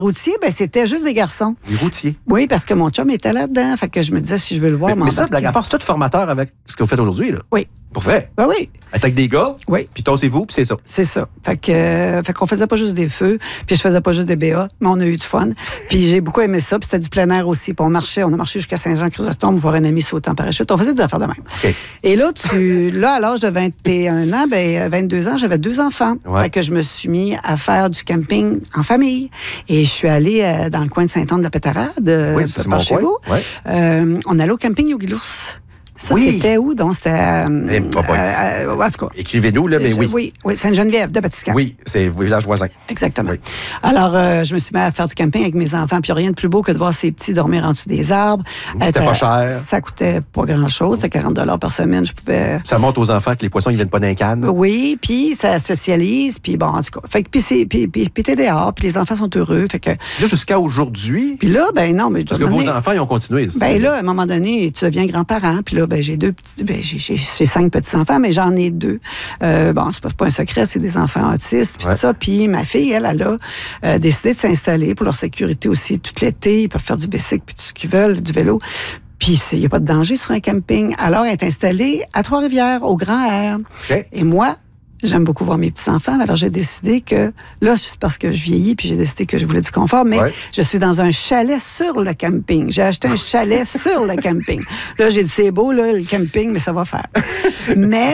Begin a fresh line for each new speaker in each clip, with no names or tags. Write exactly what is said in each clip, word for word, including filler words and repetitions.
Routier, ben c'était juste des garçons.
Des routiers.
Oui, parce que mon chum était là-dedans. Fait que je me disais, si je veux le voir,
Mais, mais ça, blague à part, c'est tout formateur avec ce que vous faites aujourd'hui, là.
Oui.
Pour vrai?
Ben oui.
Être avec des gars,
oui.
Puis tassez-vous, puis c'est ça.
C'est ça. Fait que, euh, fait qu'on faisait pas juste des feux, puis je faisais pas juste des B A, mais on a eu du fun. Puis j'ai beaucoup aimé ça, puis c'était du plein air aussi. Puis on marchait, on a marché jusqu'à Saint-Jean-Chrysostome, voir un ami sauter en parachute. On faisait des affaires de même.
Okay.
Et là, tu, là, à l'âge de vingt et un ans, ben, vingt-deux ans, j'avais deux enfants.
Ouais.
Fait que je me suis mis à faire du camping en famille. Et je suis allée euh, dans le coin de Saint-Anne-de-la-Pétarade, euh,
oui, c'est
par
mon
chez
coin.
vous.
Ouais.
Euh, on allait au camping Yogi l'Ours. Ça,
oui.
c'était où? Donc, c'était... Euh,
eh, oh
euh, euh, en tout cas.
Écrivez-nous, là, mais oui.
Oui, oui, Sainte-Geneviève de Batiscan.
Oui, c'est le village voisin.
Exactement.
Oui.
Alors, euh, je me suis mis à faire du camping avec mes enfants, puis rien de plus beau que de voir ces petits dormir en dessous des arbres.
C'était
euh,
pas cher.
Ça coûtait pas grand-chose, c'était quarante dollars par semaine, je pouvais...
Ça montre aux enfants que les poissons, ils viennent pas d'un canne.
Oui, puis ça socialise, puis bon, en tout cas. Fait que, puis c'est, puis, puis, puis t'es dehors, puis les enfants sont heureux, fait que...
Là, jusqu'à aujourd'hui...
Puis là, ben non, mais...
Parce que vos enfants, ils ont continué.
Ben là, à un moment donné, tu deviens grand-parent, puis là, ben j'ai deux petits... Ben, j'ai, j'ai, j'ai cinq petits-enfants, mais j'en ai deux. Euh, bon, c'est pas, c'est pas un secret, c'est des enfants autistes, puis
ouais.
ça. Puis ma fille, elle, elle a euh, décidé de s'installer pour leur sécurité aussi tout l'été. Ils peuvent faire du bicycle, puis tout ce qu'ils veulent, du vélo. Puis il n'y a pas de danger sur un camping. Alors, elle est installée à Trois-Rivières, au Grand Air.
Okay.
Et moi... J'aime beaucoup voir mes petits-enfants. Alors, j'ai décidé que... Là, c'est parce que je vieillis, puis j'ai décidé que je voulais du confort, mais ouais. je suis dans un chalet sur le camping. J'ai acheté un chalet sur le camping. Là, j'ai dit, c'est beau, là, le camping, mais ça va faire. Mais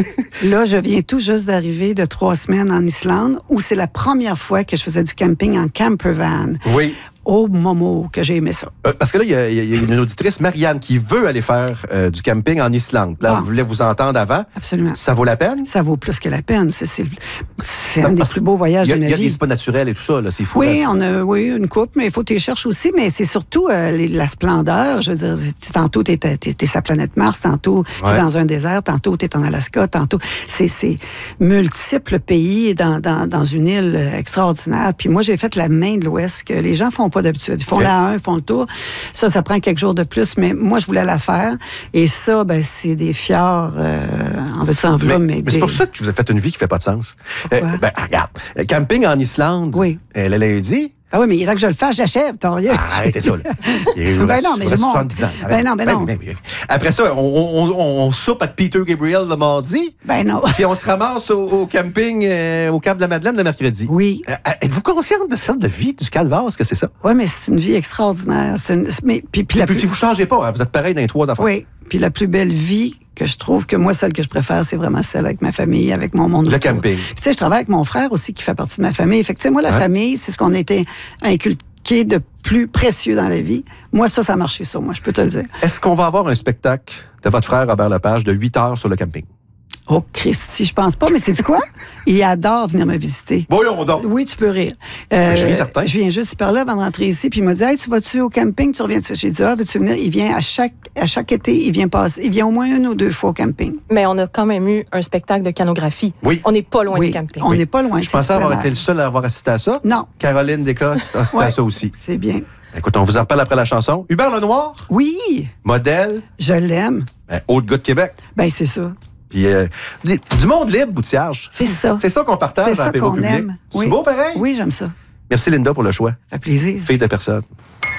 là, je viens tout juste d'arriver de trois semaines en Islande, où c'est la première fois que je faisais du camping en campervan.
Oui.
Au Momo, que j'ai aimé ça.
Euh, parce que là, il y, y, y a une auditrice, Marianne, qui veut aller faire euh, du camping en Islande. Là, ah. vous voulez vous entendre avant.
Absolument.
Ça vaut la peine?
Ça vaut plus que la peine. C'est, c'est, c'est non, un des plus beaux voyages
y a,
de ma
vie. Il y a des
vie.
spas naturels et tout ça, là, c'est fou.
Oui,
là.
on a oui, une coupe, mais il faut que tu les cherches aussi. Mais c'est surtout euh, les, la splendeur. Je veux dire, tantôt, tu es sa planète Mars, tantôt, tu es ouais. dans un désert, tantôt, tu es en Alaska, tantôt. C'est, c'est multiples pays dans, dans, dans une île extraordinaire. Puis moi, j'ai fait la main de l'Ouest que les gens font pas d'habitude. Ils font okay. la un, font le tour. Ça, ça prend quelques jours de plus, mais moi, je voulais la faire. Et ça, ben, c'est des fjords, euh, en veux-tu en v'là, mais...
Mais, mais
des...
c'est pour ça que vous avez fait une vie qui fait pas de sens. Euh, ben, regarde, camping en Islande,
oui.
euh, le lundi...
Ah oui, mais il est temps que je le fasse, j'achève, ton rien.
Ah, arrêtez ça, là. Il
ben non, mais
reste
mon...
soixante-dix ans.
Ben non, ben non.
Ben, ben, ben. Après ça, on, on, on, on soupe avec Peter Gabriel le mardi.
Ben non.
Puis on se ramasse au, au camping euh, au Cap de la Madeleine le mercredi.
Oui.
Euh, êtes-vous consciente de celle de vie du calvaire, est-ce que c'est ça?
Oui, mais c'est une vie extraordinaire. C'est une... Mais, puis, puis,
puis,
la
puis
plus...
vous changez pas, hein? Vous êtes pareil dans les trois affaires.
Oui. Puis la plus belle vie que je trouve que moi, celle que je préfère, c'est vraiment celle avec ma famille, avec mon monde.
Le
autour.
camping.
Puis tu sais, je travaille avec mon frère aussi qui fait partie de ma famille. Fait que tu sais, moi, la ouais. famille, c'est ce qu'on a été inculqué de plus précieux dans la vie. Moi, ça, ça a marché sur moi, je peux te le dire.
Est-ce qu'on va avoir un spectacle de votre frère Robert Lepage de huit heures sur le camping?
Oh, Christy, je pense pas, mais c'est du quoi? Il adore venir me visiter.
Voyons donc.
Oui, tu peux rire. Euh,
je suis certain.
Je viens juste, il parlait avant de rentrer ici, puis il m'a dit, hey, tu vas-tu au camping? Tu reviens? J'ai dit, ah, veux-tu venir? Il vient à chaque, à chaque été, il vient passer, il vient au moins une ou deux fois au camping.
Mais on a quand même eu un spectacle de canographie.
Oui.
On n'est pas loin
oui.
du camping.
On n'est oui. pas loin.
Je pensais avoir été le seul à avoir assisté à ça.
Non.
Caroline Descostes a assisté
ouais.
à ça aussi.
C'est bien.
Écoute, on vous en reparle après la chanson. Hubert Lenoir?
Oui.
Modèle?
Je l'aime.
Ben, haut de gars de Québec?
Ben, c'est ça.
Puis, euh, du monde libre, Boutillage.
C'est ça.
C'est ça qu'on partage
c'est
dans l'apéro public.
Aime.
C'est
oui.
beau, pareil?
Oui, j'aime ça.
Merci, Linda, pour le choix.
Ça fait plaisir.
Fille de personne.